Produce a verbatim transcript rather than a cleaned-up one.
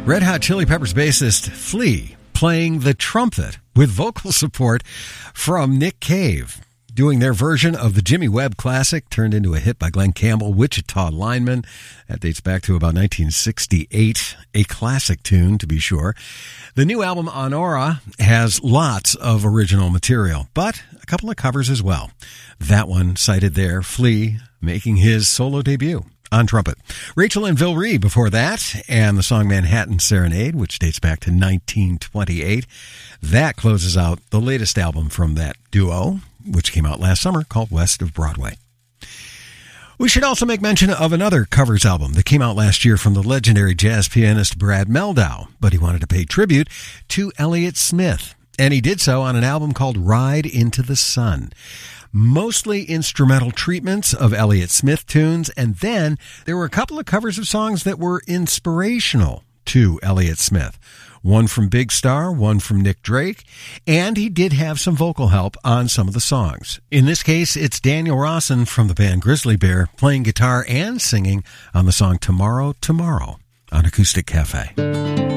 Red Hot Chili Peppers bassist Flea playing the trumpet with vocal support from Nick Cave, doing their version of the Jimmy Webb classic turned into a hit by Glenn Campbell, Wichita Lineman. That dates back to about nineteen sixty-eight, a classic tune to be sure. The new album Honora has lots of original material, but a couple of covers as well. That one cited there, Flea making his solo debut on trumpet. Rachel and Vilree before that, and the song Manhattan Serenade, which dates back to nineteen twenty-eight. That closes out the latest album from that duo, which came out last summer, called West of Broadway. We should also make mention of another covers album that came out last year from the legendary jazz pianist Brad Mehldau, but he wanted to pay tribute to Elliott Smith, and he did so on an album called Ride into the Sun. Mostly instrumental treatments of Elliott Smith tunes, and then there were a couple of covers of songs that were inspirational to Elliott Smith. One from Big Star, one from Nick Drake, and he did have some vocal help on some of the songs. In this case, it's Daniel Rawson from the band Grizzly Bear playing guitar and singing on the song Tomorrow, Tomorrow on Acoustic Cafe.